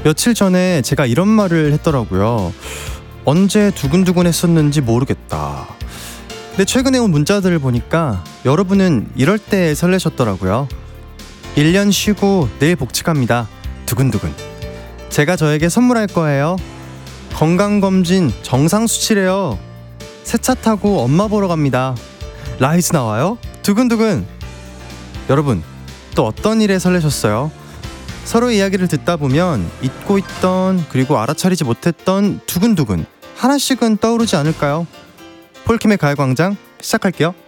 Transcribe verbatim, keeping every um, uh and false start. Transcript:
며칠 전에 제가 이런 말을 했더라고요. 언제 두근두근 했었는지 모르겠다. 근데 최근에 온 문자들을 보니까 여러분은 이럴 때 설레셨더라고요. 일 년 쉬고 내일 복직합니다. 두근두근. 제가 저에게 선물할 거예요. 건강검진 정상 수치래요. 새 차 타고 엄마 보러 갑니다. 라이즈 나와요? 두근두근. 여러분, 또 어떤 일에 설레셨어요? 서로 이야기를 듣다 보면 잊고 있던, 그리고 알아차리지 못했던 두근두근 하나씩은 떠오르지 않을까요? 폴킴의 가요광장 시작할게요.